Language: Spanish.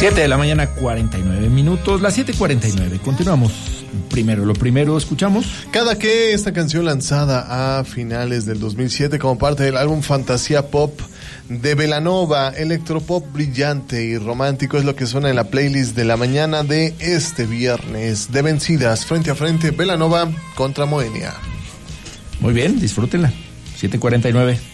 7 de la mañana, 49 minutos, las 7:49. Continuamos. Lo primero escuchamos. Cada que esta canción lanzada a finales del 2007 como parte del álbum Fantasía Pop de Belanova, electropop brillante y romántico es lo que suena en la playlist de la mañana de este viernes de vencidas frente a frente Belanova contra Moenia. Muy bien, disfrútenla. 7:49.